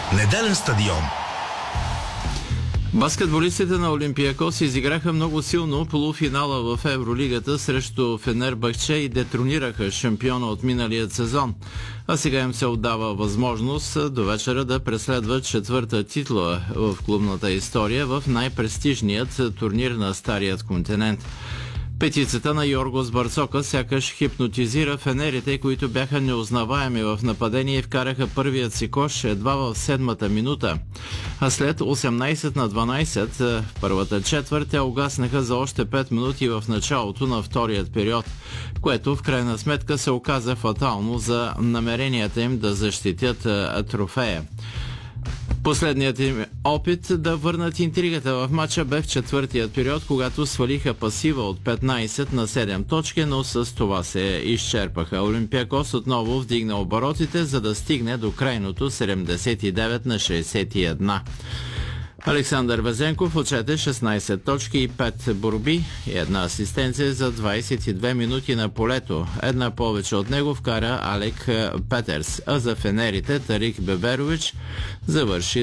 Неделен стадион. Баскетболистите на Олимпиакос изиграха много силно полуфинала в Евролигата срещу Фенербахче и детронираха шампиона от миналият сезон. А сега им се отдава възможност до вечера да преследват четвърта титла в клубната история в най-престижният турнир на Старият континент. Петицата на Йоргос Барсока сякаш хипнотизира фенерите, които бяха неузнаваеми в нападение и вкараха първият си кош едва в 7-та минута. А след 18-12 в първата четвърт те угаснаха за още 5 минути в началото на вторият период, което в крайна сметка се оказа фатално за намеренията им да защитят трофея. Последният им опит да върнат интригата в матча бе в четвъртият период, когато свалиха пасива от 15 на 7 точки, но с това се изчерпаха. Олимпиакос отново вдигна оборотите, за да стигне до крайното 79 на 61. Александър Везенков отчете 16 точки и 5 борби и една асистенция за 22 минути на полето. Една повече от него вкара Алек Петерс, а за фенерите Тарик Беберович завърши